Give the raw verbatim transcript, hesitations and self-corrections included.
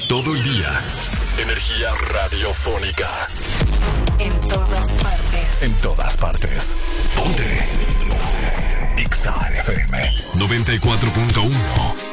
Todo el día. Energía radiofónica. En todas partes. En todas partes. Ponte. Ponte. X A F M noventa y cuatro punto uno.